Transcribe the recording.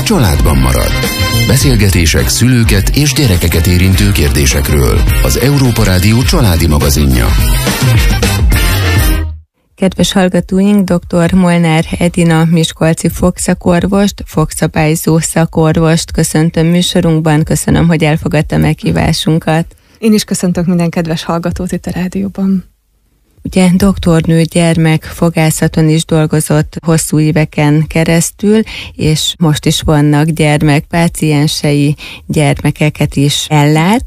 családban marad. Beszélgetések szülőket és gyerekeket érintő kérdésekről. Az Európa Rádió családi magazinja. Kedves hallgatóink, dr. Molnár Edina miskolci fogszakorvost, fogszabályzó szakorvost köszöntöm műsorunkban. Köszönöm, hogy elfogadta meghívásunkat. Én is köszöntök minden kedves hallgatót itt a rádióban. Ugye doktornő gyermekfogászaton is dolgozott hosszú éveken keresztül, és most is vannak gyermekpáciensei, gyermekeket is ellát.